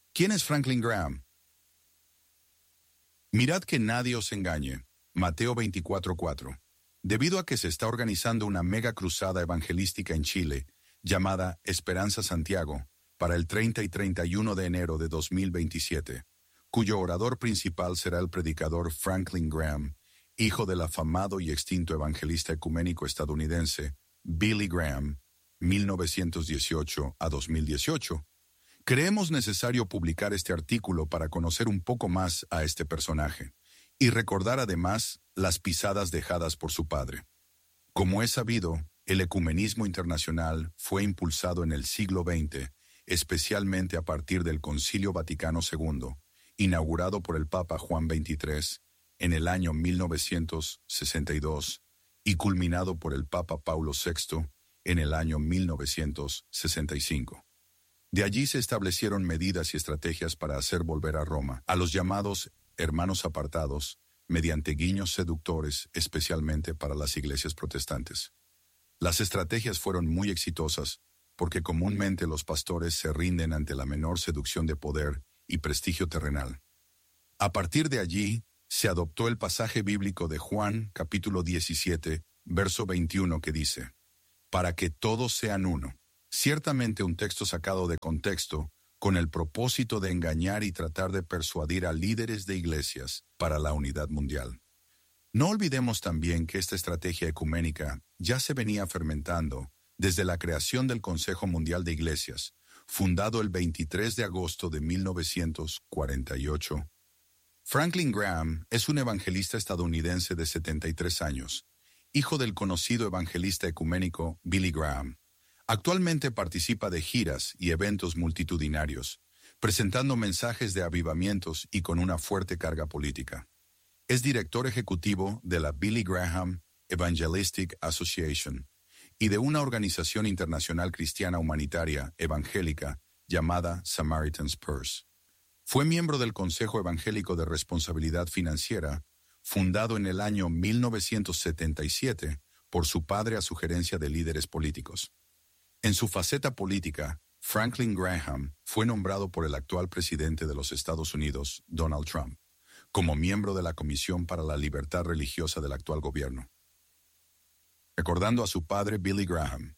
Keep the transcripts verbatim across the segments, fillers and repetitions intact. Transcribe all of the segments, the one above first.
¿Quién es Franklin Graham? Mirad que nadie os engañe. Mateo veinticuatro cuatro. Debido a que se está organizando una mega cruzada evangelística en Chile, llamada Esperanza Santiago, para el treinta y treinta y uno de enero de dos mil veintisiete, cuyo orador principal será el predicador Franklin Graham, hijo del afamado y extinto evangelista ecuménico estadounidense Billy Graham, mil novecientos dieciocho a dos mil dieciocho. Creemos necesario publicar este artículo para conocer un poco más a este personaje y recordar además las pisadas dejadas por su padre. Como es sabido, el ecumenismo internacional fue impulsado en el siglo veinte, especialmente a partir del Concilio Vaticano segundo, inaugurado por el Papa Juan veintitrés en el año mil novecientos sesenta y dos y culminado por el Papa Paulo sexto en el año mil novecientos sesenta y cinco. De allí se establecieron medidas y estrategias para hacer volver a Roma a los llamados hermanos apartados, mediante guiños seductores, especialmente para las iglesias protestantes. Las estrategias fueron muy exitosas, porque comúnmente los pastores se rinden ante la menor seducción de poder y prestigio terrenal. A partir de allí, se adoptó el pasaje bíblico de Juan, capítulo diecisiete, verso veintiuno, que dice: «Para que todos sean uno». Ciertamente un texto sacado de contexto, con el propósito de engañar y tratar de persuadir a líderes de iglesias para la unidad mundial. No olvidemos también que esta estrategia ecuménica ya se venía fermentando desde la creación del Consejo Mundial de Iglesias, fundado el veintitrés de agosto de mil novecientos cuarenta y ocho. Franklin Graham es un evangelista estadounidense de setenta y tres años, hijo del conocido evangelista ecuménico Billy Graham. Actualmente participa de giras y eventos multitudinarios, presentando mensajes de avivamientos y con una fuerte carga política. Es director ejecutivo de la Billy Graham Evangelistic Association y de una organización internacional cristiana humanitaria evangélica llamada Samaritan's Purse. Fue miembro del Consejo Evangélico de Responsabilidad Financiera, fundado en el año mil novecientos setenta y siete por su padre a sugerencia de líderes políticos. En su faceta política, Franklin Graham fue nombrado por el actual presidente de los Estados Unidos, Donald Trump, como miembro de la Comisión para la Libertad Religiosa del actual gobierno. Recordando a su padre Billy Graham.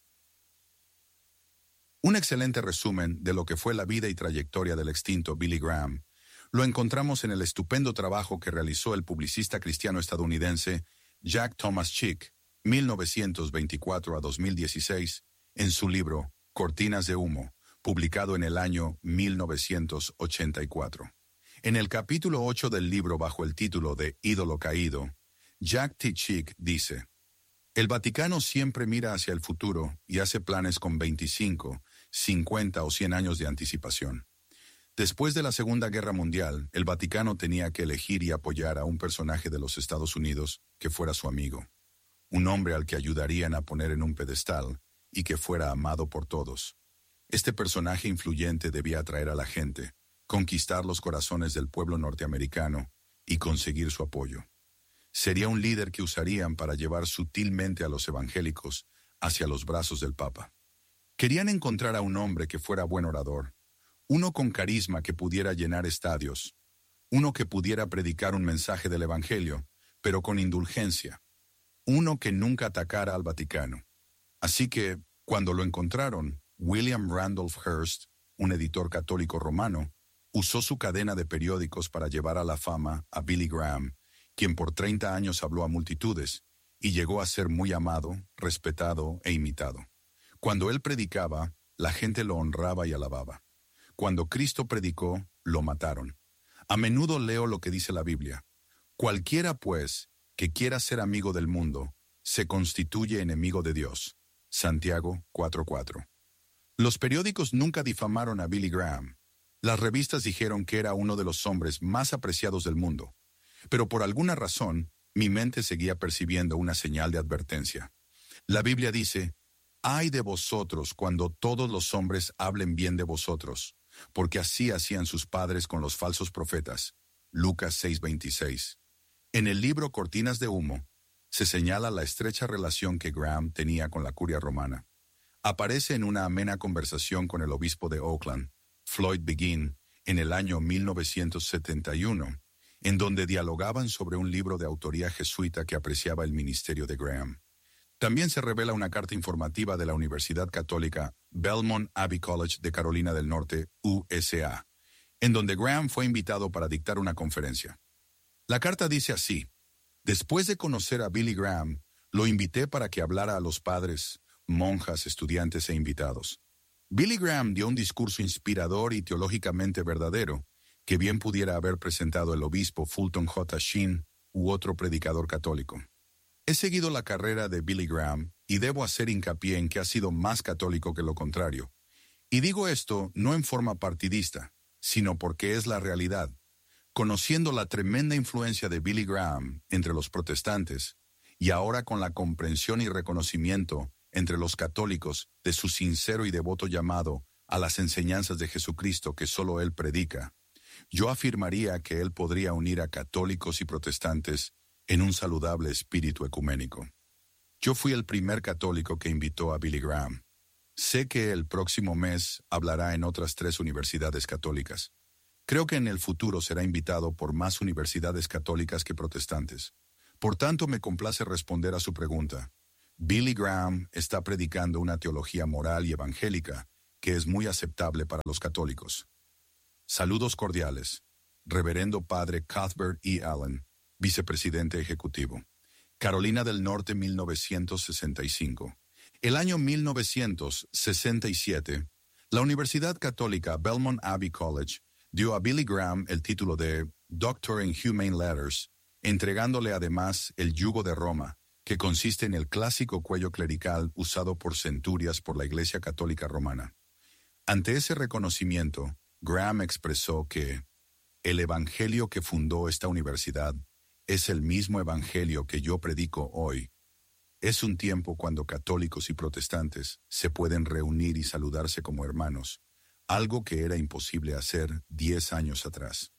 Un excelente resumen de lo que fue la vida y trayectoria del extinto Billy Graham lo encontramos en el estupendo trabajo que realizó el publicista cristiano estadounidense Jack Thomas Chick, mil novecientos veinticuatro a dos mil dieciséis, en su libro Cortinas de Humo, publicado en el año mil novecientos ochenta y cuatro. En el capítulo ocho del libro bajo el título de Ídolo Caído, Jack T. Chick dice: «El Vaticano siempre mira hacia el futuro y hace planes con veinticinco, cincuenta o cien años de anticipación. Después de la Segunda Guerra Mundial, el Vaticano tenía que elegir y apoyar a un personaje de los Estados Unidos que fuera su amigo, un hombre al que ayudarían a poner en un pedestal y que fuera amado por todos. Este personaje influyente debía atraer a la gente, conquistar los corazones del pueblo norteamericano y conseguir su apoyo. Sería un líder que usarían para llevar sutilmente a los evangélicos hacia los brazos del Papa. Querían encontrar a un hombre que fuera buen orador, uno con carisma que pudiera llenar estadios, uno que pudiera predicar un mensaje del Evangelio, pero con indulgencia, uno que nunca atacara al Vaticano. Así que, cuando lo encontraron, William Randolph Hearst, un editor católico romano, usó su cadena de periódicos para llevar a la fama a Billy Graham, quien por treinta años habló a multitudes y llegó a ser muy amado, respetado e imitado. Cuando él predicaba, la gente lo honraba y alababa. Cuando Cristo predicó, lo mataron. A menudo leo lo que dice la Biblia: «Cualquiera, pues, que quiera ser amigo del mundo, se constituye enemigo de Dios». Santiago cuatro cuatro. Los periódicos nunca difamaron a Billy Graham. Las revistas dijeron que era uno de los hombres más apreciados del mundo. Pero por alguna razón, mi mente seguía percibiendo una señal de advertencia. La Biblia dice: «Ay de vosotros cuando todos los hombres hablen bien de vosotros, porque así hacían sus padres con los falsos profetas». Lucas seis veintiséis. En el libro Cortinas de Humo, se señala la estrecha relación que Graham tenía con la curia romana. Aparece en una amena conversación con el obispo de Oakland, Floyd Begin, en el año mil novecientos setenta y uno, en donde dialogaban sobre un libro de autoría jesuita que apreciaba el ministerio de Graham. También se revela una carta informativa de la Universidad Católica Belmont Abbey College de Carolina del Norte, U S A, en donde Graham fue invitado para dictar una conferencia. La carta dice así: después de conocer a Billy Graham, lo invité para que hablara a los padres, monjas, estudiantes e invitados. Billy Graham dio un discurso inspirador y teológicamente verdadero, que bien pudiera haber presentado el obispo Fulton J. Sheen u otro predicador católico. He seguido la carrera de Billy Graham y debo hacer hincapié en que ha sido más católico que lo contrario. Y digo esto no en forma partidista, sino porque es la realidad. Conociendo la tremenda influencia de Billy Graham entre los protestantes, y ahora con la comprensión y reconocimiento entre los católicos de su sincero y devoto llamado a las enseñanzas de Jesucristo que solo él predica, yo afirmaría que él podría unir a católicos y protestantes en un saludable espíritu ecuménico. Yo fui el primer católico que invitó a Billy Graham. Sé que el próximo mes hablará en otras tres universidades católicas. Creo que en el futuro será invitado por más universidades católicas que protestantes. Por tanto, me complace responder a su pregunta. Billy Graham está predicando una teología moral y evangélica que es muy aceptable para los católicos. Saludos cordiales. Reverendo Padre Cuthbert E. Allen, Vicepresidente Ejecutivo. Carolina del Norte, mil novecientos sesenta y cinco. El año mil novecientos sesenta y siete, la Universidad Católica Belmont Abbey College dio a Billy Graham el título de Doctor in Humane Letters, entregándole además el yugo de Roma, que consiste en el clásico cuello clerical usado por centurias por la Iglesia Católica Romana. Ante ese reconocimiento, Graham expresó que el evangelio que fundó esta universidad es el mismo evangelio que yo predico hoy. Es un tiempo cuando católicos y protestantes se pueden reunir y saludarse como hermanos, algo que era imposible hacer diez años atrás.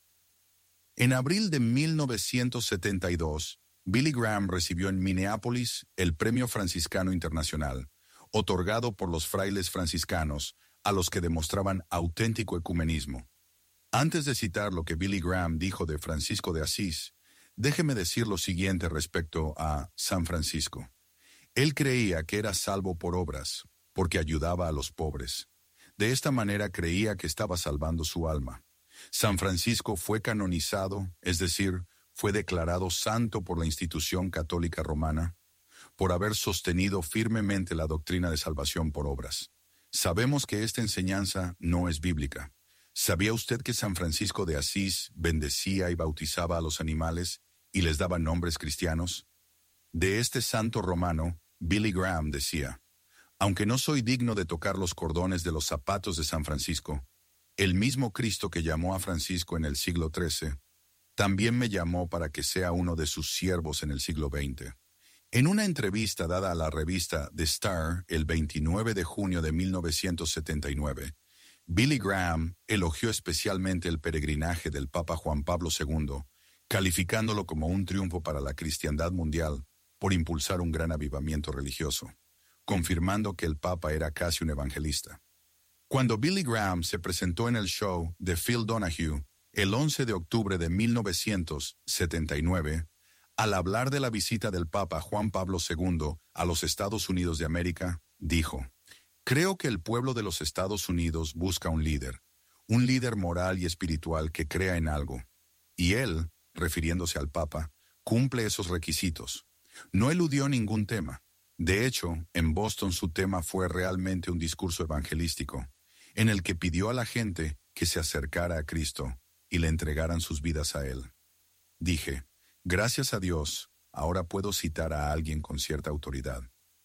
En abril de mil novecientos setenta y dos, Billy Graham recibió en Minneapolis el Premio Franciscano Internacional, otorgado por los frailes franciscanos a los que demostraban auténtico ecumenismo. Antes de citar lo que Billy Graham dijo de Francisco de Asís, déjeme decir lo siguiente respecto a San Francisco. Él creía que era salvo por obras, porque ayudaba a los pobres. De esta manera creía que estaba salvando su alma. San Francisco fue canonizado, es decir, fue declarado santo por la institución católica romana, por haber sostenido firmemente la doctrina de salvación por obras. Sabemos que esta enseñanza no es bíblica. ¿Sabía usted que San Francisco de Asís bendecía y bautizaba a los animales y les daba nombres cristianos? De este santo romano, Billy Graham decía: aunque no soy digno de tocar los cordones de los zapatos de San Francisco, el mismo Cristo que llamó a Francisco en el siglo trece, también me llamó para que sea uno de sus siervos en el siglo veinte. En una entrevista dada a la revista The Star el veintinueve de junio de mil novecientos setenta y nueve, Billy Graham elogió especialmente el peregrinaje del Papa Juan Pablo segundo, calificándolo como un triunfo para la cristiandad mundial por impulsar un gran avivamiento religioso, confirmando que el Papa era casi un evangelista. Cuando Billy Graham se presentó en el show de Phil Donahue el once de octubre de mil novecientos setenta y nueve, al hablar de la visita del Papa Juan Pablo segundo a los Estados Unidos de América, dijo: creo que el pueblo de los Estados Unidos busca un líder, un líder moral y espiritual que crea en algo. Y él, refiriéndose al Papa, cumple esos requisitos. No eludió ningún tema. De hecho, en Boston su tema fue realmente un discurso evangelístico, en el que pidió a la gente que se acercara a Cristo y le entregaran sus vidas a Él. Dije: gracias a Dios, ahora puedo citar a alguien con cierta autoridad.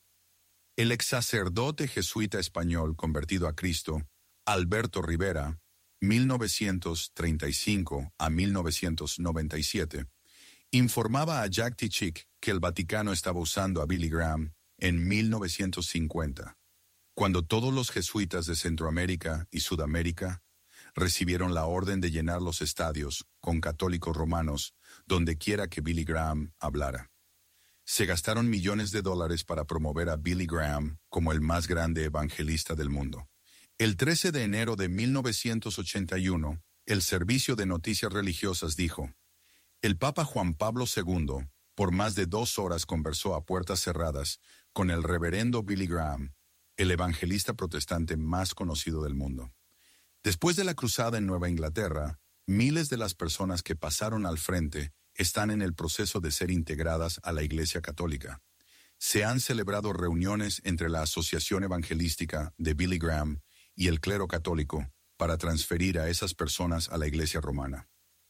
El ex sacerdote jesuita español convertido a Cristo, Alberto Rivera, mil novecientos treinta y cinco a mil novecientos noventa y siete, informaba a Jack T. Chick que el Vaticano estaba usando a Billy Graham en mil novecientos cincuenta, cuando todos los jesuitas de Centroamérica y Sudamérica recibieron la orden de llenar los estadios con católicos romanos donde quiera que Billy Graham hablara. Se gastaron millones de dólares para promover a Billy Graham como el más grande evangelista del mundo. El trece de enero de mil novecientos ochenta y uno, el Servicio de Noticias Religiosas dijo: el Papa Juan Pablo segundo, por más de dos horas conversó a puertas cerradas con el reverendo Billy Graham, el evangelista protestante más conocido del mundo. Después de la cruzada en Nueva Inglaterra, miles de las personas que pasaron al frente están en el proceso de ser integradas a la Iglesia Católica. Se han celebrado reuniones entre la Asociación Evangelística de Billy Graham y el clero católico para transferir a esas personas a la Iglesia Romana.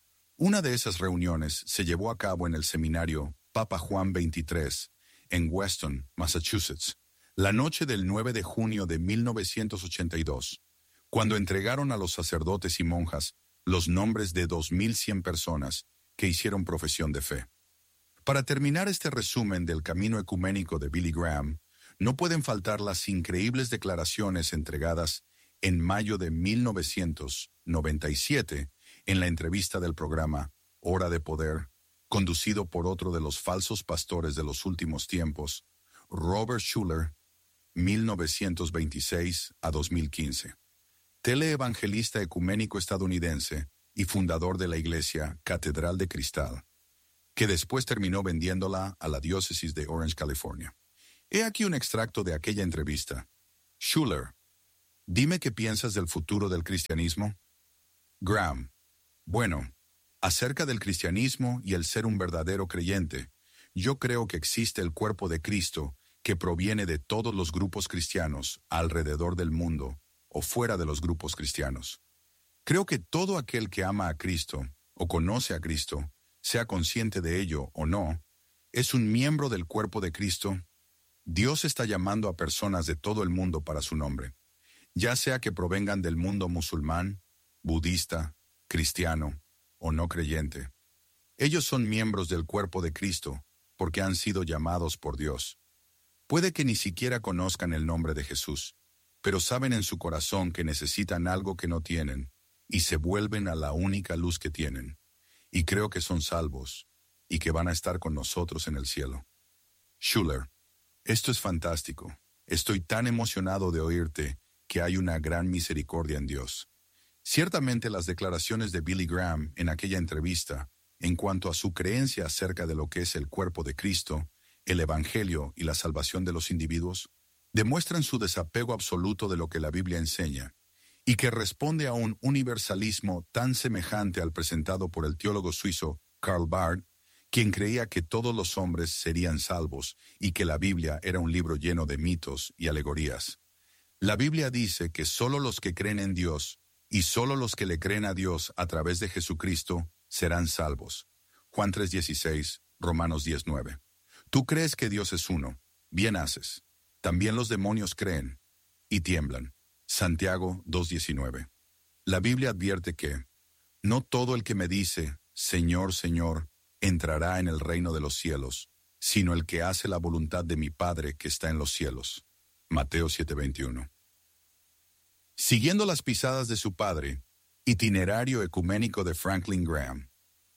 Una de esas reuniones se llevó a cabo en el seminario Papa Juan veintitrés, en Weston, Massachusetts, la noche del nueve de junio de mil novecientos ochenta y dos, cuando entregaron a los sacerdotes y monjas los nombres de dos mil cien personas que hicieron profesión de fe. Para terminar este resumen del camino ecuménico de Billy Graham, no pueden faltar las increíbles declaraciones entregadas en mayo de mil novecientos noventa y siete en la entrevista del programa Hora de Poder, conducido por otro de los falsos pastores de los últimos tiempos, Robert Schuller, mil novecientos veintiséis a dos mil quince. Teleevangelista ecuménico estadounidense y fundador de la iglesia Catedral de Cristal, que después terminó vendiéndola a la diócesis de Orange, California. He aquí un extracto de aquella entrevista. Schuller: dime qué piensas del futuro del cristianismo. Graham: bueno, acerca del cristianismo y el ser un verdadero creyente, yo creo que existe el cuerpo de Cristo que proviene de todos los grupos cristianos alrededor del mundo o fuera de los grupos cristianos. Creo que todo aquel que ama a Cristo o conoce a Cristo, sea consciente de ello o no, es un miembro del cuerpo de Cristo. Dios está llamando a personas de todo el mundo para su nombre, ya sea que provengan del mundo musulmán, budista, cristiano o no creyente. Ellos son miembros del cuerpo de Cristo porque han sido llamados por Dios. Puede que ni siquiera conozcan el nombre de Jesús, pero saben en su corazón que necesitan algo que no tienen y se vuelven a la única luz que tienen. Y creo que son salvos y que van a estar con nosotros en el cielo. Schuller: esto es fantástico. Estoy tan emocionado de oírte que hay una gran misericordia en Dios. Ciertamente las declaraciones de Billy Graham en aquella entrevista, en cuanto a su creencia acerca de lo que es el cuerpo de Cristo, el Evangelio y la salvación de los individuos, demuestran su desapego absoluto de lo que la Biblia enseña, y que responde a un universalismo tan semejante al presentado por el teólogo suizo Karl Barth, quien creía que todos los hombres serían salvos y que la Biblia era un libro lleno de mitos y alegorías. La Biblia dice que solo los que creen en Dios y solo los que le creen a Dios a través de Jesucristo serán salvos. Juan tres dieciséis, Romanos diez nueve. Tú crees que Dios es uno, bien haces. También los demonios creen y tiemblan. Santiago dos diecinueve. La Biblia advierte que no todo el que me dice, Señor, Señor, entrará en el reino de los cielos, sino el que hace la voluntad de mi Padre que está en los cielos. Mateo siete veintiuno. Siguiendo las pisadas de su padre, itinerario ecuménico de Franklin Graham.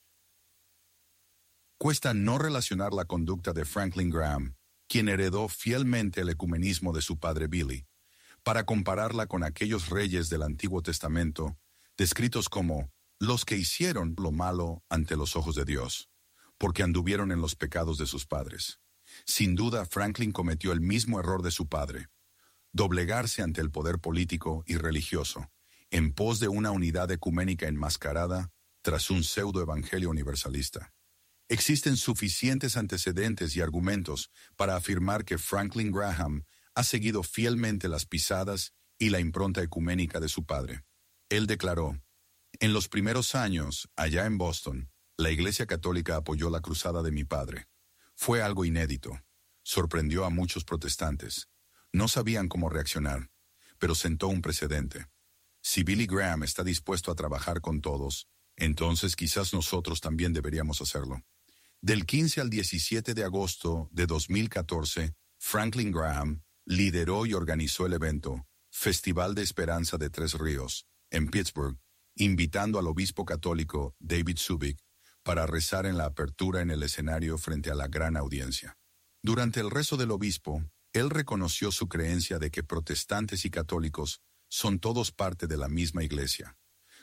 Cuesta no relacionar la conducta de Franklin Graham, quien heredó fielmente el ecumenismo de su padre Billy, para compararla con aquellos reyes del Antiguo Testamento, descritos como los que hicieron lo malo ante los ojos de Dios, porque anduvieron en los pecados de sus padres. Sin duda, Franklin cometió el mismo error de su padre, doblegarse ante el poder político y religioso, en pos de una unidad ecuménica enmascarada tras un pseudo-evangelio universalista. Existen suficientes antecedentes y argumentos para afirmar que Franklin Graham ha seguido fielmente las pisadas y la impronta ecuménica de su padre. Él declaró: en los primeros años, allá en Boston, la Iglesia Católica apoyó la cruzada de mi padre. Fue algo inédito. Sorprendió a muchos protestantes. No sabían cómo reaccionar, pero sentó un precedente. Si Billy Graham está dispuesto a trabajar con todos, entonces quizás nosotros también deberíamos hacerlo. Del quince al diecisiete de agosto de dos mil catorce, Franklin Graham lideró y organizó el evento Festival de Esperanza de Tres Ríos, en Pittsburgh, invitando al obispo católico David Zubik para rezar en la apertura en el escenario frente a la gran audiencia. Durante el rezo del obispo, él reconoció su creencia de que protestantes y católicos son todos parte de la misma iglesia.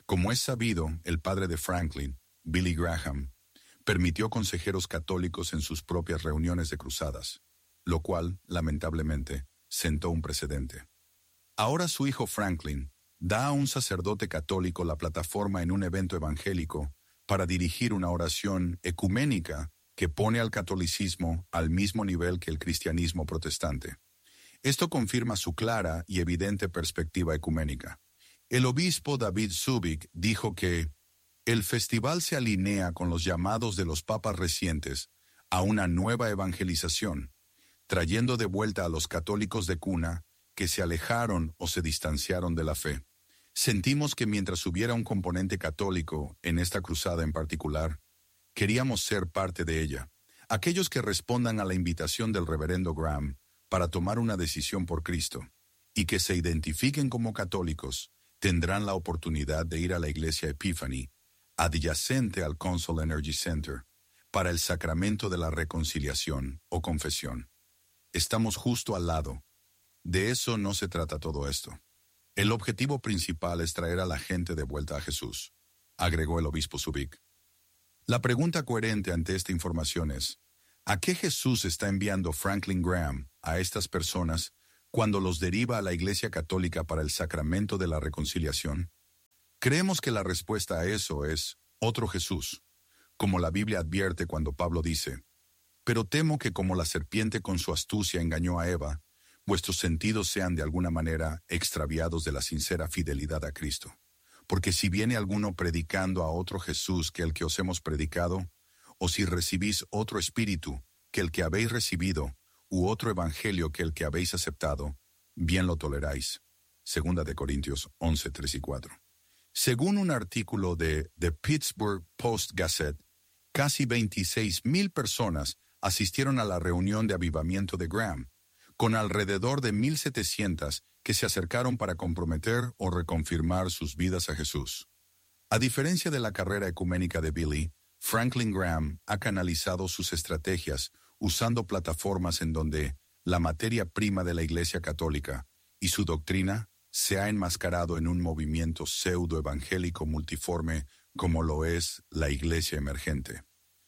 Como es sabido, el padre de Franklin, Billy Graham, permitió consejeros católicos en sus propias reuniones de cruzadas, lo cual, lamentablemente, sentó un precedente. Ahora su hijo Franklin da a un sacerdote católico la plataforma en un evento evangélico para dirigir una oración ecuménica que pone al catolicismo al mismo nivel que el cristianismo protestante. Esto confirma su clara y evidente perspectiva ecuménica. El obispo David Zubik dijo que el festival se alinea con los llamados de los papas recientes a una nueva evangelización, trayendo de vuelta a los católicos de cuna que se alejaron o se distanciaron de la fe. Sentimos que mientras hubiera un componente católico en esta cruzada en particular, queríamos ser parte de ella. Aquellos que respondan a la invitación del reverendo Graham para tomar una decisión por Cristo y que se identifiquen como católicos tendrán la oportunidad de ir a la iglesia Epiphany, adyacente al Consol Energy Center, para el sacramento de la reconciliación o confesión. Estamos justo al lado. De eso no se trata todo esto. El objetivo principal es traer a la gente de vuelta a Jesús, agregó el obispo Zubik. La pregunta coherente ante esta información es, ¿a qué Jesús está enviando Franklin Graham a estas personas cuando los deriva a la Iglesia Católica para el sacramento de la reconciliación? Creemos que la respuesta a eso es otro Jesús, como la Biblia advierte cuando Pablo dice, «Pero temo que como la serpiente con su astucia engañó a Eva, vuestros sentidos sean de alguna manera extraviados de la sincera fidelidad a Cristo. Porque si viene alguno predicando a otro Jesús que el que os hemos predicado, o si recibís otro espíritu que el que habéis recibido, u otro evangelio que el que habéis aceptado, bien lo toleráis». Segunda de Corintios once, tres y cuatro. Según un artículo de The Pittsburgh Post-Gazette, casi veintiséis mil personas asistieron a la reunión de avivamiento de Graham, con alrededor de mil setecientas que se acercaron para comprometer o reconfirmar sus vidas a Jesús. A diferencia de la carrera ecuménica de Billy, Franklin Graham ha canalizado sus estrategias usando plataformas en donde la materia prima de la Iglesia Católica y su doctrina se ha enmascarado en un movimiento pseudo-evangélico multiforme como lo es la Iglesia Emergente.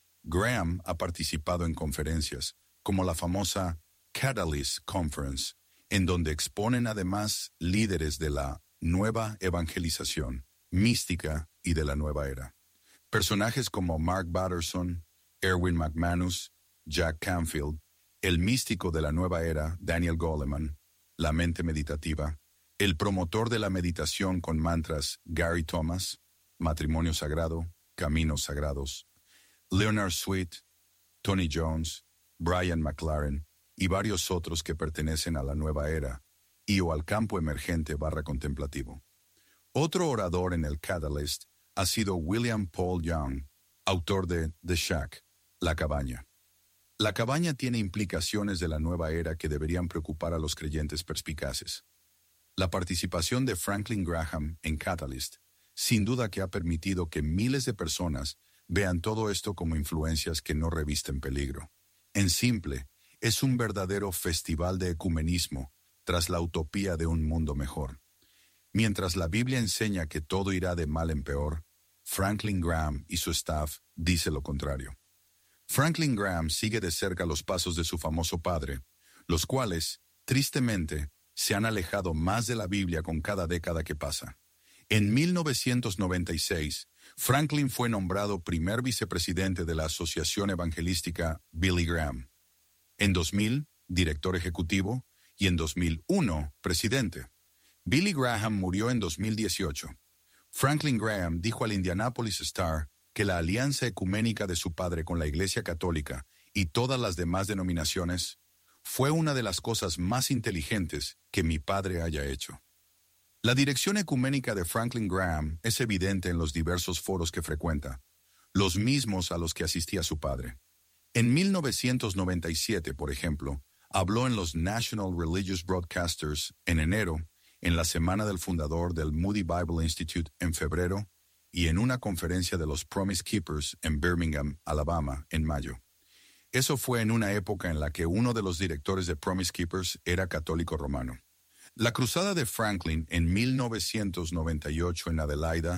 Graham ha participado en conferencias como la famosa Catalyst Conference, en donde exponen además líderes de la nueva evangelización, mística y de la nueva era. Personajes como Mark Batterson, Erwin McManus, Jack Canfield, el místico de la nueva era, Daniel Goleman, la mente meditativa, el promotor de la meditación con mantras, Gary Thomas, matrimonio sagrado, caminos sagrados, Leonard Sweet, Tony Jones, Brian McLaren y varios otros que pertenecen a la nueva era y o al campo emergente barra contemplativo. Otro orador en el Catalyst ha sido William Paul Young, autor de The Shack, La Cabaña. La cabaña tiene implicaciones de la nueva era que deberían preocupar a los creyentes perspicaces. La participación de Franklin Graham en Catalyst sin duda que ha permitido que miles de personas vean todo esto como influencias que no revisten peligro. En simple, es un verdadero festival de ecumenismo tras la utopía de un mundo mejor. Mientras la Biblia enseña que todo irá de mal en peor, Franklin Graham y su staff dice lo contrario. Franklin Graham sigue de cerca los pasos de su famoso padre, los cuales, tristemente, se han alejado más de la Biblia con cada década que pasa. En mil novecientos noventa y seis, Franklin fue nombrado primer vicepresidente de la Asociación Evangelística Billy Graham. En dos mil, director ejecutivo, y en dos mil uno, presidente. Billy Graham murió en dos mil dieciocho. Franklin Graham dijo al Indianapolis Star que la alianza ecuménica de su padre con la Iglesia Católica y todas las demás denominaciones fue una de las cosas más inteligentes que mi padre haya hecho. La dirección ecuménica de Franklin Graham es evidente en los diversos foros que frecuenta, los mismos a los que asistía su padre. En mil novecientos noventa y siete, por ejemplo, habló en los National Religious Broadcasters en enero, en la semana del fundador del Moody Bible Institute en febrero y en una conferencia de los Promise Keepers en Birmingham, Alabama, en mayo. Eso fue en una época en la que uno de los directores de Promise Keepers era católico romano. La cruzada de Franklin en mil novecientos noventa y ocho en Adelaida,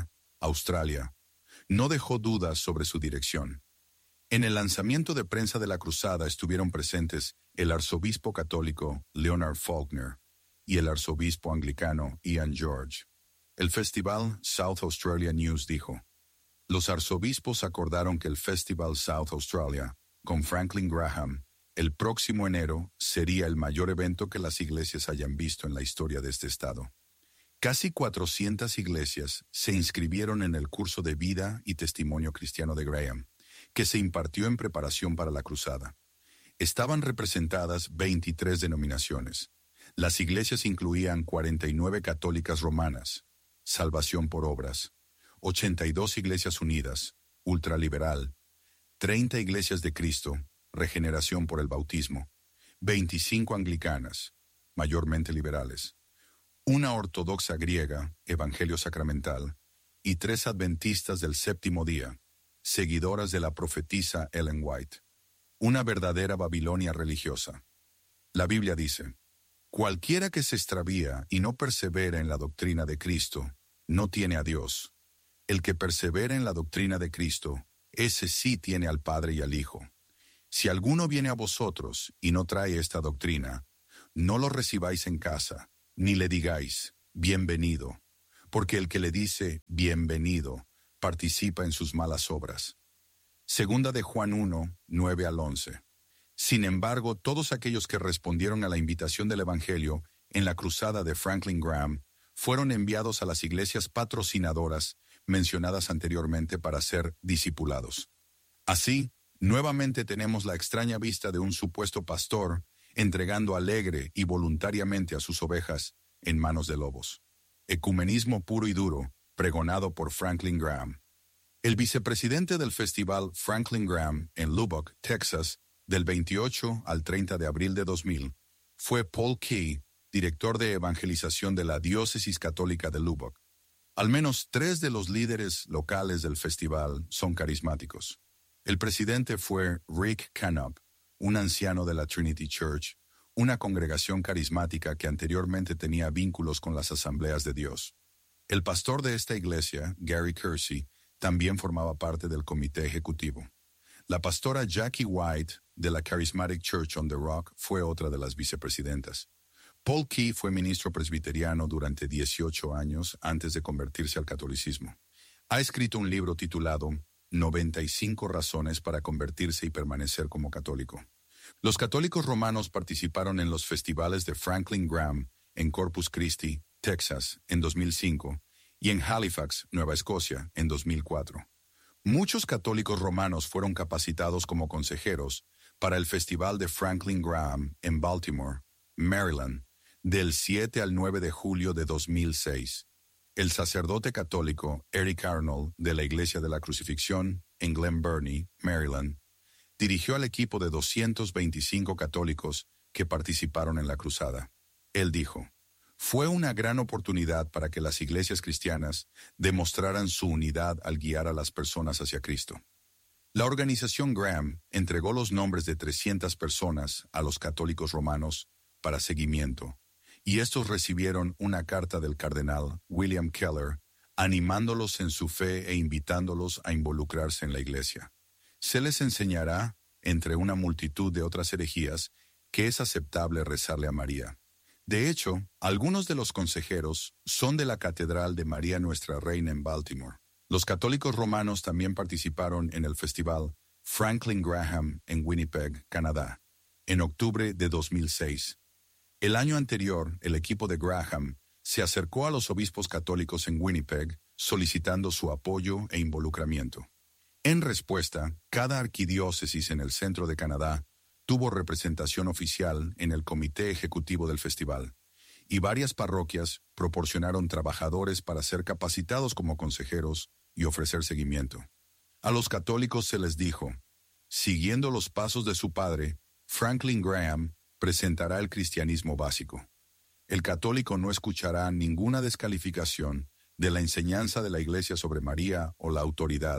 Australia, no dejó dudas sobre su dirección. En el lanzamiento de prensa de la cruzada estuvieron presentes el arzobispo católico Leonard Faulkner y el arzobispo anglicano Ian George. El festival South Australia News dijo: los arzobispos acordaron que el Festival South Australia, con Franklin Graham, el próximo enero sería el mayor evento que las iglesias hayan visto en la historia de este estado. Casi cuatrocientas iglesias se inscribieron en el curso de vida y testimonio cristiano de Graham, que se impartió en preparación para la cruzada. Estaban representadas veintitrés denominaciones. Las iglesias incluían cuarenta y nueve católicas romanas, Salvación por Obras, ochenta y dos iglesias unidas, ultraliberal, treinta iglesias de Cristo, Regeneración por el Bautismo, veinticinco anglicanas, mayormente liberales, una ortodoxa griega, Evangelio Sacramental, y tres adventistas del séptimo día, seguidoras de la profetisa Ellen White. Una verdadera Babilonia religiosa. La Biblia dice: cualquiera que se extravía y no persevera en la doctrina de Cristo, no tiene a Dios. El que persevera en la doctrina de Cristo, ese sí tiene al Padre y al Hijo. Si alguno viene a vosotros y no trae esta doctrina, no lo recibáis en casa, ni le digáis, bienvenido, porque el que le dice, bienvenido, participa en sus malas obras. Segunda de Juan uno, nueve al once. Sin embargo, todos aquellos que respondieron a la invitación del Evangelio en la cruzada de Franklin Graham fueron enviados a las iglesias patrocinadoras mencionadas anteriormente para ser discipulados. Así, nuevamente tenemos la extraña vista de un supuesto pastor entregando alegre y voluntariamente a sus ovejas en manos de lobos. Ecumenismo puro y duro, pregonado por Franklin Graham. El vicepresidente del festival Franklin Graham en Lubbock, Texas, del veintiocho al treinta de abril de dos mil, fue Paul Key, director de evangelización de la Diócesis Católica de Lubbock. Al menos tres de los líderes locales del festival son carismáticos. El presidente fue Rick Canup, un anciano de la Trinity Church, una congregación carismática que anteriormente tenía vínculos con las Asambleas de Dios. El pastor de esta iglesia, Gary Kersey, también formaba parte del comité ejecutivo. La pastora Jackie White, de la Charismatic Church on the Rock, fue otra de las vicepresidentas. Paul Key fue ministro presbiteriano durante dieciocho años antes de convertirse al catolicismo. Ha escrito un libro titulado noventa y cinco razones para convertirse y permanecer como católico. Los católicos romanos participaron en los festivales de Franklin Graham en Corpus Christi, Texas, en dos mil cinco, y en Halifax, Nueva Escocia, en dos mil cuatro. Muchos católicos romanos fueron capacitados como consejeros para el Festival de Franklin Graham en Baltimore, Maryland, del siete al nueve de julio de dos mil seis. El sacerdote católico Eric Arnold, de la Iglesia de la Crucifixión, en Glen Burnie, Maryland, dirigió al equipo de doscientos veinticinco católicos que participaron en la cruzada. Él dijo: fue una gran oportunidad para que las iglesias cristianas demostraran su unidad al guiar a las personas hacia Cristo. La organización Graham entregó los nombres de trescientas personas a los católicos romanos para seguimiento, y estos recibieron una carta del cardenal William Keller animándolos en su fe e invitándolos a involucrarse en la iglesia. Se les enseñará, entre una multitud de otras herejías, que es aceptable rezarle a María. De hecho, algunos de los consejeros son de la Catedral de María Nuestra Reina en Baltimore. Los católicos romanos también participaron en el festival Franklin Graham en Winnipeg, Canadá, en octubre de dos mil seis. El año anterior, el equipo de Graham se acercó a los obispos católicos en Winnipeg solicitando su apoyo e involucramiento. En respuesta, cada arquidiócesis en el centro de Canadá tuvo representación oficial en el comité ejecutivo del festival, y varias parroquias proporcionaron trabajadores para ser capacitados como consejeros y ofrecer seguimiento. A los católicos se les dijo: siguiendo los pasos de su padre, Franklin Graham presentará el cristianismo básico. El católico no escuchará ninguna descalificación de la enseñanza de la Iglesia sobre María o la autoridad,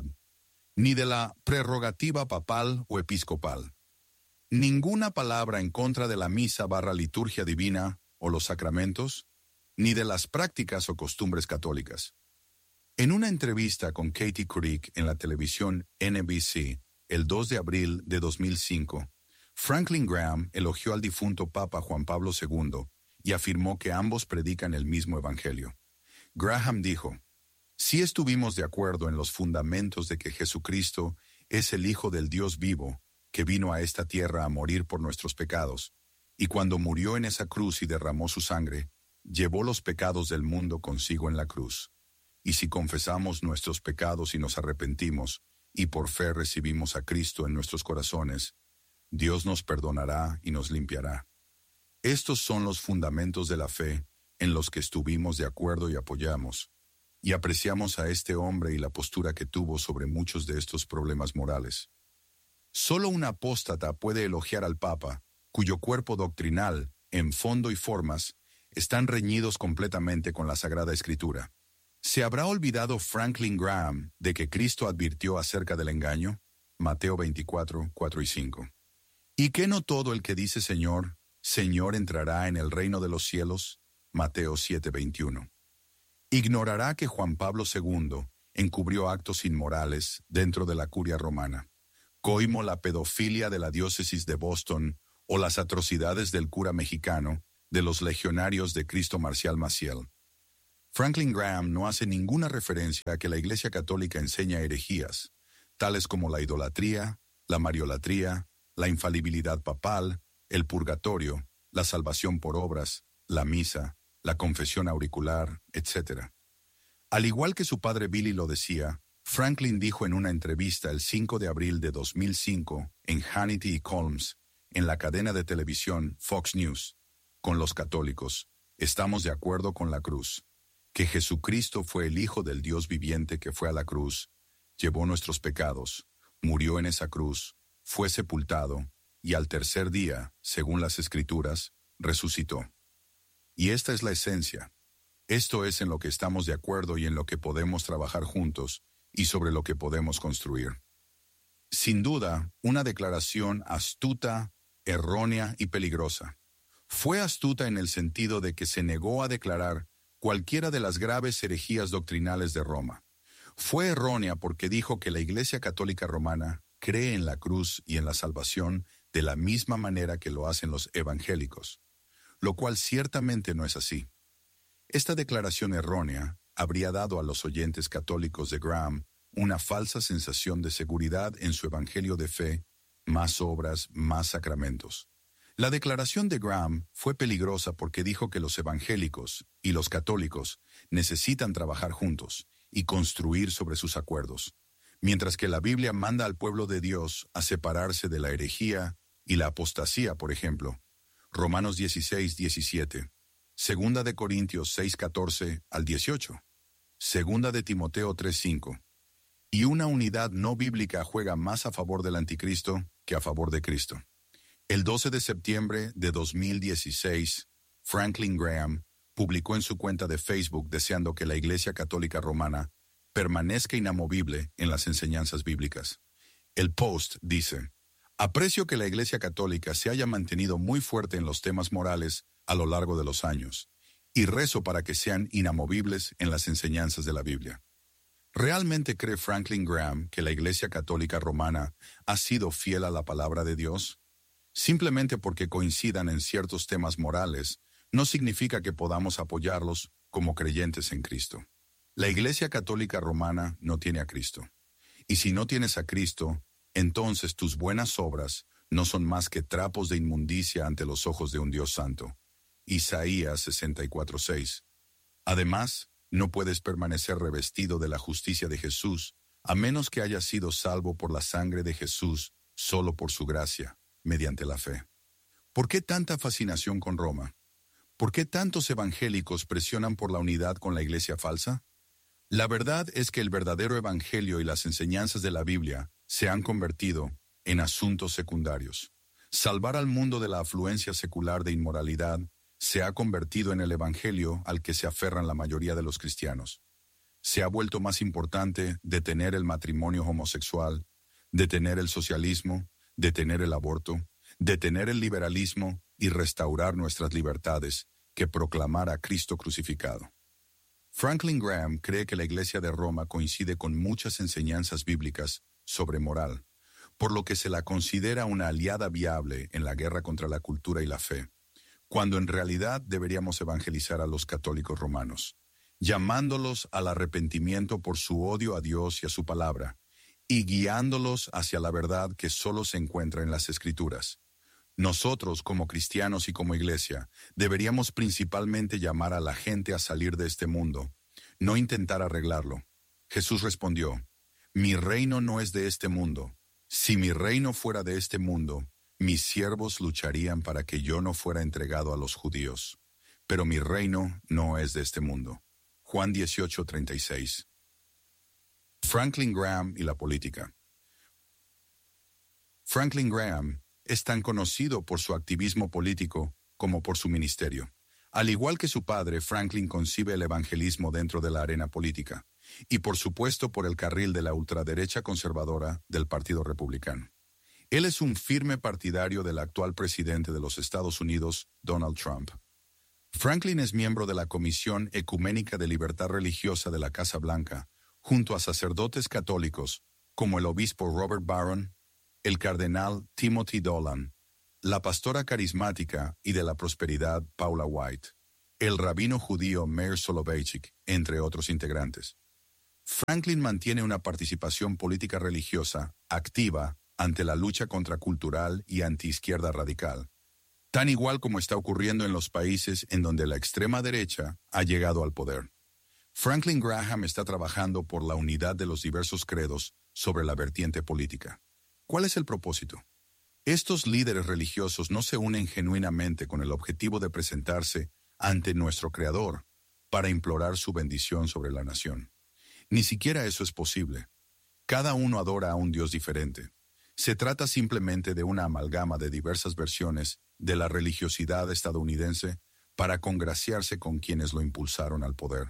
ni de la prerrogativa papal o episcopal. Ninguna palabra en contra de la misa barra liturgia divina o los sacramentos, ni de las prácticas o costumbres católicas. En una entrevista con Katie Couric en la televisión N B C el dos de abril de dos mil cinco, Franklin Graham elogió al difunto Papa Juan Pablo segundo y afirmó que ambos predican el mismo evangelio. Graham dijo: «Sí estuvimos de acuerdo en los fundamentos de que Jesucristo es el Hijo del Dios vivo, que vino a esta tierra a morir por nuestros pecados, y cuando murió en esa cruz y derramó su sangre, llevó los pecados del mundo consigo en la cruz. Y si confesamos nuestros pecados y nos arrepentimos, y por fe recibimos a Cristo en nuestros corazones, Dios nos perdonará y nos limpiará. Estos son los fundamentos de la fe en los que estuvimos de acuerdo y apoyamos, y apreciamos a este hombre y la postura que tuvo sobre muchos de estos problemas morales. Solo un apóstata puede elogiar al Papa, cuyo cuerpo doctrinal, en fondo y formas, están reñidos completamente con la Sagrada Escritura. ¿Se habrá olvidado Franklin Graham de que Cristo advirtió acerca del engaño? Mateo veinticuatro, cuatro y cinco. ¿Y que no todo el que dice Señor, Señor entrará en el reino de los cielos? Mateo siete, veintiuno. Ignorará que Juan Pablo segundo encubrió actos inmorales dentro de la curia romana, coimó la pedofilia de la diócesis de Boston o las atrocidades del cura mexicano de los legionarios de Cristo Marcial Maciel. Franklin Graham no hace ninguna referencia a que la Iglesia Católica enseña herejías, tales como la idolatría, la mariolatría, la infalibilidad papal, el purgatorio, la salvación por obras, la misa, la confesión auricular, etcétera. Al igual que su padre Billy lo decía, Franklin dijo en una entrevista el cinco de abril de dos mil cinco en Hannity y Colmes, en la cadena de televisión Fox News: «Con los católicos, estamos de acuerdo con la cruz, que Jesucristo fue el Hijo del Dios viviente que fue a la cruz, llevó nuestros pecados, murió en esa cruz, fue sepultado, y al tercer día, según las Escrituras, resucitó». Y esta es la esencia. Esto es en lo que estamos de acuerdo y en lo que podemos trabajar juntos, y sobre lo que podemos construir. Sin duda, una declaración astuta, errónea y peligrosa. Fue astuta en el sentido de que se negó a declarar cualquiera de las graves herejías doctrinales de Roma. Fue errónea porque dijo que la Iglesia Católica Romana cree en la cruz y en la salvación de la misma manera que lo hacen los evangélicos, lo cual ciertamente no es así. Esta declaración errónea habría dado a los oyentes católicos de Graham una falsa sensación de seguridad en su evangelio de fe, más obras, más sacramentos. La declaración de Graham fue peligrosa porque dijo que los evangélicos y los católicos necesitan trabajar juntos y construir sobre sus acuerdos, mientras que la Biblia manda al pueblo de Dios a separarse de la herejía y la apostasía, por ejemplo. Romanos dieciséis, diecisiete. Segunda de Corintios seis, catorce al dieciocho. Segunda de Timoteo tres, cinco. Y una unidad no bíblica juega más a favor del anticristo que a favor de Cristo. El doce de septiembre de dos mil dieciséis, Franklin Graham publicó en su cuenta de Facebook deseando que la Iglesia Católica Romana permanezca inamovible en las enseñanzas bíblicas. El post dice: «Aprecio que la Iglesia Católica se haya mantenido muy fuerte en los temas morales a lo largo de los años, y rezo para que sean inamovibles en las enseñanzas de la Biblia». ¿Realmente cree Franklin Graham que la Iglesia Católica Romana ha sido fiel a la palabra de Dios? Simplemente porque coincidan en ciertos temas morales, no significa que podamos apoyarlos como creyentes en Cristo. La Iglesia Católica Romana no tiene a Cristo. Y si no tienes a Cristo, entonces tus buenas obras no son más que trapos de inmundicia ante los ojos de un Dios santo. Isaías sesenta y cuatro, seis. Además, no puedes permanecer revestido de la justicia de Jesús, a menos que hayas sido salvo por la sangre de Jesús, solo por su gracia, mediante la fe. ¿Por qué tanta fascinación con Roma? ¿Por qué tantos evangélicos presionan por la unidad con la iglesia falsa? La verdad es que el verdadero evangelio y las enseñanzas de la Biblia se han convertido en asuntos secundarios. Salvar al mundo de la afluencia secular de inmoralidad se ha convertido en el evangelio al que se aferran la mayoría de los cristianos. Se ha vuelto más importante detener el matrimonio homosexual, detener el socialismo, detener el aborto, detener el liberalismo y restaurar nuestras libertades que proclamar a Cristo crucificado. Franklin Graham cree que la Iglesia de Roma coincide con muchas enseñanzas bíblicas sobre moral, por lo que se la considera una aliada viable en la guerra contra la cultura y la fe, cuando en realidad deberíamos evangelizar a los católicos romanos, llamándolos al arrepentimiento por su odio a Dios y a su palabra, y guiándolos hacia la verdad que solo se encuentra en las Escrituras. Nosotros, como cristianos y como iglesia, deberíamos principalmente llamar a la gente a salir de este mundo, no intentar arreglarlo. Jesús respondió, «Mi reino no es de este mundo. Si mi reino fuera de este mundo, mis siervos lucharían para que yo no fuera entregado a los judíos. Pero mi reino no es de este mundo». Juan dieciocho, treinta y seis. Franklin Graham y la política. Franklin Graham es tan conocido por su activismo político como por su ministerio. Al igual que su padre, Franklin concibe el evangelismo dentro de la arena política, y por supuesto por el carril de la ultraderecha conservadora del Partido Republicano. Él es un firme partidario del actual presidente de los Estados Unidos, Donald Trump. Franklin es miembro de la Comisión Ecuménica de Libertad Religiosa de la Casa Blanca, junto a sacerdotes católicos como el obispo Robert Barron, el cardenal Timothy Dolan, la pastora carismática y de la prosperidad Paula White, el rabino judío Meir Soloveichik, entre otros integrantes. Franklin mantiene una participación política religiosa activa ante la lucha contracultural y antiizquierda radical, tan igual como está ocurriendo en los países en donde la extrema derecha ha llegado al poder. Franklin Graham está trabajando por la unidad de los diversos credos sobre la vertiente política. ¿Cuál es el propósito? Estos líderes religiosos no se unen genuinamente con el objetivo de presentarse ante nuestro Creador para implorar su bendición sobre la nación. Ni siquiera eso es posible. Cada uno adora a un Dios diferente. Se trata simplemente de una amalgama de diversas versiones de la religiosidad estadounidense para congraciarse con quienes lo impulsaron al poder.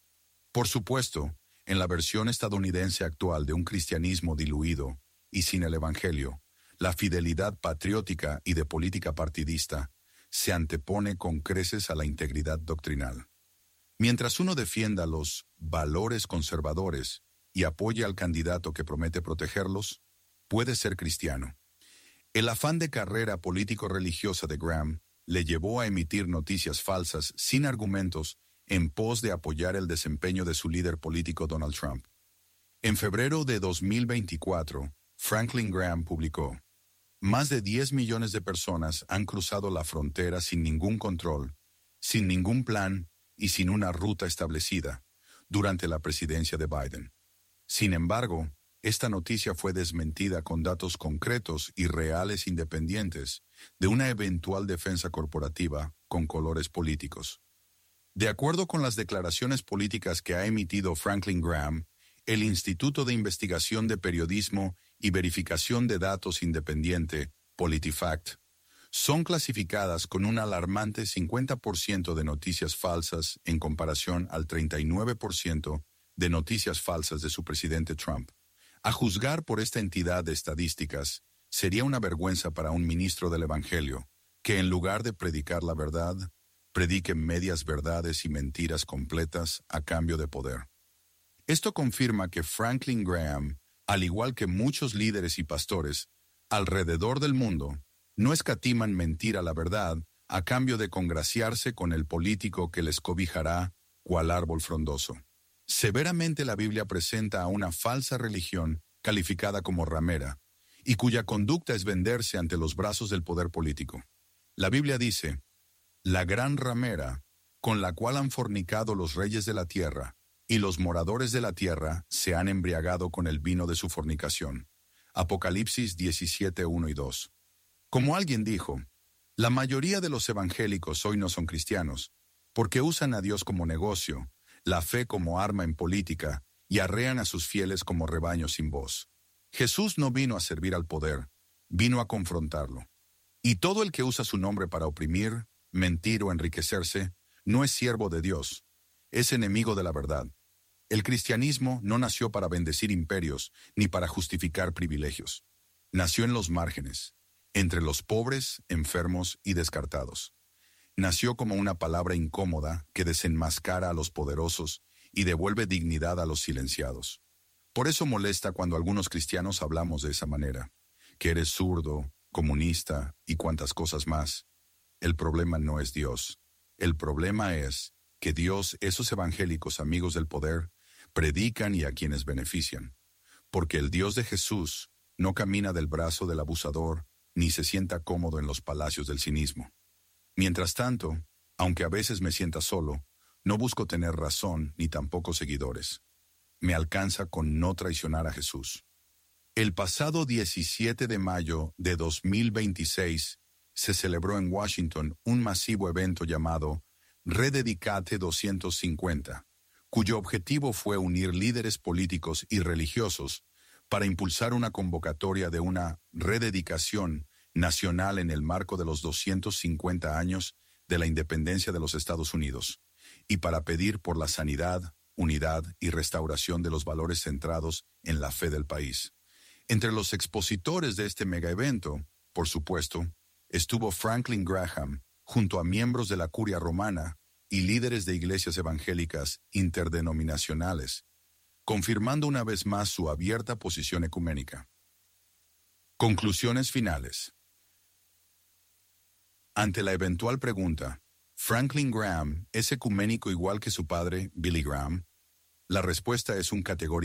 Por supuesto, en la versión estadounidense actual de un cristianismo diluido y sin el Evangelio, la fidelidad patriótica y de política partidista se antepone con creces a la integridad doctrinal. Mientras uno defienda los valores conservadores y apoye al candidato que promete protegerlos, puede ser cristiano. El afán de carrera político-religiosa de Graham le llevó a emitir noticias falsas sin argumentos en pos de apoyar el desempeño de su líder político Donald Trump. En febrero de dos mil veinticuatro, Franklin Graham publicó: «Más de diez millones de personas han cruzado la frontera sin ningún control, sin ningún plan y sin una ruta establecida durante la presidencia de Biden. Sin embargo, esta noticia fue desmentida con datos concretos y reales independientes de una eventual defensa corporativa con colores políticos». De acuerdo con las declaraciones políticas que ha emitido Franklin Graham, el Instituto de Investigación de Periodismo y Verificación de Datos Independiente, PolitiFact, son clasificadas con un alarmante cincuenta por ciento de noticias falsas en comparación al treinta y nueve por ciento de noticias falsas de su presidente Trump. A juzgar por esta entidad de estadísticas, sería una vergüenza para un ministro del Evangelio que, en lugar de predicar la verdad, predique medias verdades y mentiras completas a cambio de poder. Esto confirma que Franklin Graham, al igual que muchos líderes y pastores alrededor del mundo, no escatiman mentir a la verdad a cambio de congraciarse con el político que les cobijará cual árbol frondoso. Severamente la Biblia presenta a una falsa religión calificada como ramera y cuya conducta es venderse ante los brazos del poder político. La Biblia dice: «La gran ramera, con la cual han fornicado los reyes de la tierra, y los moradores de la tierra se han embriagado con el vino de su fornicación». Apocalipsis diecisiete, uno y dos. Como alguien dijo, la mayoría de los evangélicos hoy no son cristianos, porque usan a Dios como negocio, la fe como arma en política, y arrean a sus fieles como rebaños sin voz. Jesús no vino a servir al poder, vino a confrontarlo. Y todo el que usa su nombre para oprimir, mentir o enriquecerse, no es siervo de Dios, es enemigo de la verdad. El cristianismo no nació para bendecir imperios ni para justificar privilegios. Nació en los márgenes, entre los pobres, enfermos y descartados. Nació como una palabra incómoda que desenmascara a los poderosos y devuelve dignidad a los silenciados. Por eso molesta cuando algunos cristianos hablamos de esa manera, que eres zurdo, comunista y cuantas cosas más. El problema no es Dios. El problema es que Dios, esos evangélicos amigos del poder, predican y a quienes benefician. Porque el Dios de Jesús no camina del brazo del abusador ni se sienta cómodo en los palacios del cinismo. Mientras tanto, aunque a veces me sienta solo, no busco tener razón ni tampoco seguidores. Me alcanza con no traicionar a Jesús. El pasado diecisiete de mayo de dos mil veintiséis se celebró en Washington un masivo evento llamado Rededicate doscientos cincuenta, cuyo objetivo fue unir líderes políticos y religiosos para impulsar una convocatoria de una rededicación nacional en el marco de los doscientos cincuenta años de la independencia de los Estados Unidos, y para pedir por la sanidad, unidad y restauración de los valores centrados en la fe del país. Entre los expositores de este megaevento, por supuesto, estuvo Franklin Graham, junto a miembros de la Curia Romana y líderes de iglesias evangélicas interdenominacionales, confirmando una vez más su abierta posición ecuménica. Conclusiones finales. Ante la eventual pregunta, ¿Franklin Graham es ecuménico igual que su padre, Billy Graham? La respuesta es un categórico